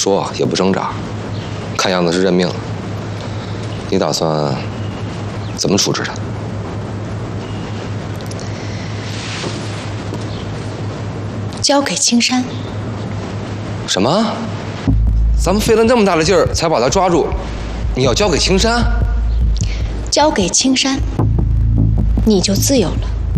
说，也不挣扎，看样子是认命了。你打算怎么处置他？ 交给青山。 什么？咱们费了那么大的劲儿才把他抓住，你要交给青山？ 交给青山，你就自由了。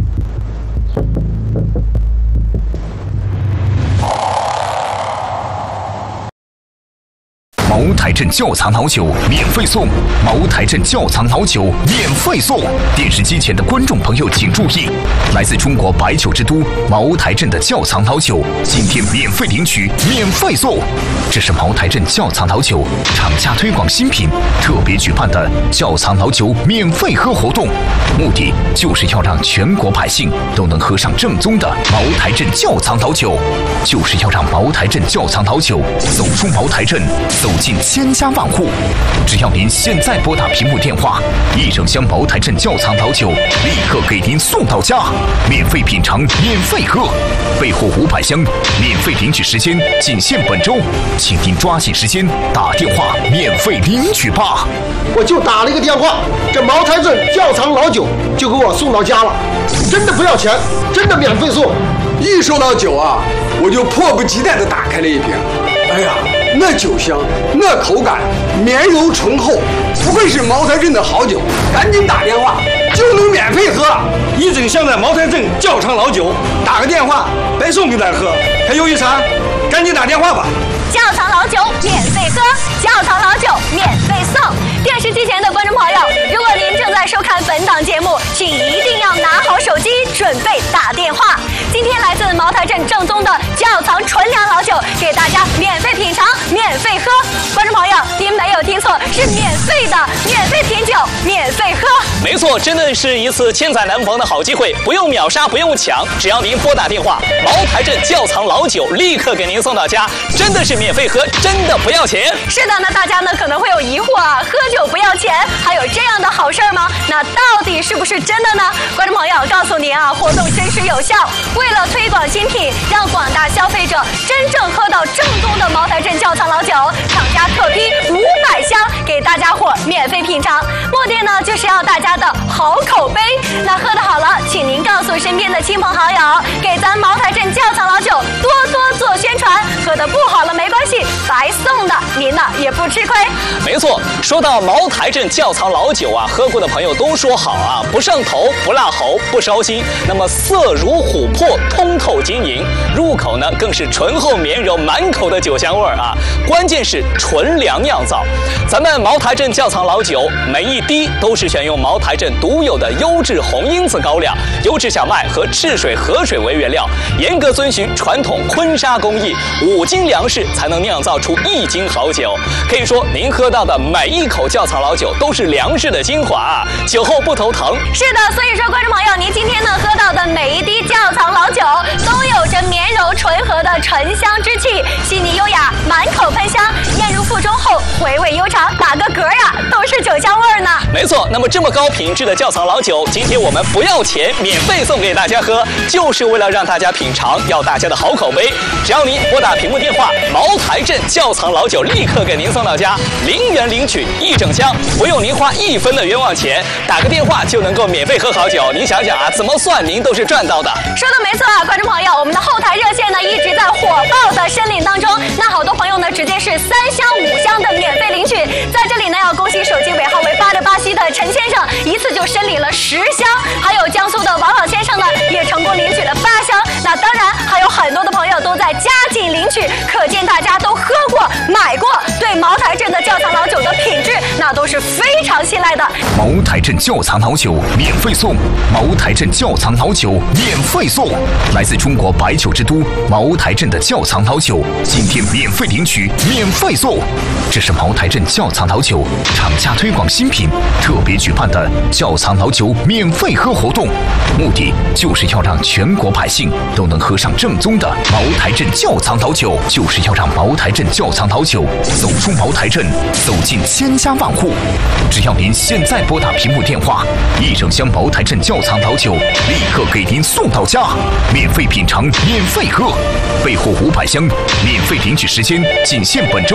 茅台镇窖藏老酒免费送，茅台镇窖藏老酒免费送。电视机前的观众朋友请注意，来自中国白酒之都茅台镇的窖藏老酒，今天免费领取，免费送。这是茅台镇窖藏老酒厂家推广新品特别举办的窖藏老酒免费喝活动，目的就是要让全国百姓都能喝上正宗的茅台镇窖藏老酒，就是要让茅台镇窖藏老酒走出茅台镇，走进千家万户。只要您现在拨打屏幕电话，1整箱茅台镇窖藏老酒立刻给您送到家，免费品尝，免费喝，备货500箱，免费领取时间仅限本周，请您抓紧时间打电话免费领取吧。 我就打了一个电话，这茅台镇窖藏老酒就给我送到家了，真的不要钱，真的免费送。 一收到酒啊，我就迫不及待地打开了一瓶。哎呀，那酒香，那口感，绵柔醇厚，不愧是茅台镇的好酒，赶紧打电话就能免费喝。 1整箱的茅台镇窖藏老酒，打个电话白送给咱喝，还犹豫啥？赶紧打电话吧！ 窖藏老酒免费喝，窖藏老酒免费送。电视机前的观众朋友，如果您正在收看本档节目，请一定要拿好手机，准备打电话。今天来自茅台镇正宗的窖藏纯粮老酒，给大家免费品尝，免费喝。观众朋友，您没有听错，是免费的，免费品酒，免费喝。 没错，真的是一次千载难逢的好机会，不用秒杀，不用抢，只要您拨打电话，茅台镇窖藏老酒立刻给您送到家，真的是免费喝，真的不要钱。 是的，那大家呢可能会有疑惑啊，喝酒不要钱，还有这样的好事吗？那到底是不是真的呢？观众朋友，告诉您啊，活动真实有效。为了推广新品，让广大消费者真正喝到正宗的茅台镇窖藏老酒，厂家特批500箱给大家伙免费品尝，目的呢就是要大家的好口碑。那喝得好了，请您告诉身边的亲朋好友，给咱茅台镇窖藏老酒多多做宣传。喝得不好了没关系，白送的，您呢也不吃亏。 没错，说到茅台镇窖藏老酒啊，喝过的朋友都说好啊，不上头，不辣喉，不烧心，那么色如琥珀，通透晶莹，入口呢更是醇厚绵柔，满口的酒香味儿啊。关键是纯粮酿造，咱们茅台镇窖藏老酒每一滴都是选用茅台镇独有的优质红因子高粱、优质小麦和赤水河水为原料，严格遵循传统坤沙工艺，5斤粮食才能酿造出1斤好酒。可以说，您喝到的每一口窖藏老酒都是粮食的精华啊，酒后不头疼。 是的，所以说观众朋友，您今天呢喝到的每一滴窖藏老酒都有着绵柔醇和的醇香之气，细腻优雅，满口喷香，咽入腹中后回味悠长，打个嗝呀都是酒香味儿呢。 没错，那么这么高品质的窖藏老酒，今天我们不要钱，免费送给大家喝，就是为了让大家品尝，要大家的好口碑。只要您拨打屏幕电话，茅台镇窖藏老酒立刻给您送到家，0元领取1整箱，不用您花1分的冤枉钱，打个电话就能够免费喝好酒。您想想啊，怎么算您都是赚到的。 说的没错啊，观众朋友，我们的后台热线呢一直在火爆的申领当中，那好多朋友呢直接是3箱5箱的免费领取。在这里呢要恭喜手机尾号为8687的陈先生，一次就申领了10箱，还有江苏的王老先生呢也成功领取了8箱。那当然还有很多的朋友都在加紧领取，可见大家都喝过买过，对茅台镇的窖藏老酒的品质那都是非常信赖的。 茅台镇窖藏老酒免费送，茅台镇窖藏老酒免费送。来自中国白酒之都茅台镇的窖藏老酒，今天免费领取，免费送。这是茅台镇窖藏老酒厂家推广新品特别举办的窖藏老酒免费喝活动，目的就是要让全国百姓都能喝上正宗的茅台镇窖藏老酒，就是要让茅台镇窖藏老酒走出茅台镇，走进千家万户。只要您现在拨打屏幕电话，1整箱茅台镇窖藏老酒立刻给您送到家，免费品尝，免费喝，备货500箱，免费领取时间仅限本周。